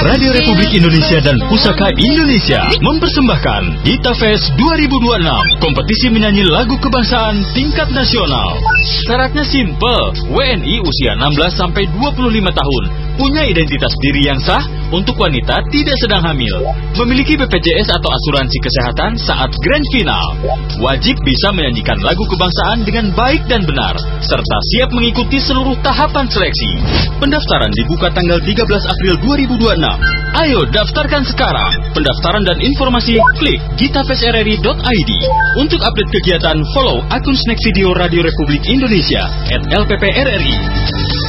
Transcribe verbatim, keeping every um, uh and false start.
Radio Republik Indonesia dan Pusaka Indonesia mempersembahkan Gita Fest dua ribu dua puluh enam, kompetisi menyanyi lagu kebangsaan tingkat nasional. Syaratnya simple, W N I usia enam belas sampai dua puluh lima tahun, punya identitas diri yang sah, untuk wanita tidak sedang hamil, memiliki B P J S atau asuransi kesehatan saat grand final, wajib bisa menyanyikan lagu kebangsaan dengan baik dan benar, serta siap mengikuti seluruh tahapan seleksi. Pendaftaran dibuka tanggal tiga belas April dua ribu dua puluh enam. Ayo daftarkan sekarang. Pendaftaran dan informasi klik gitafest r r i dot i d. Untuk update kegiatan follow akun Snack Video Radio Republik Indonesia at L P P R R I.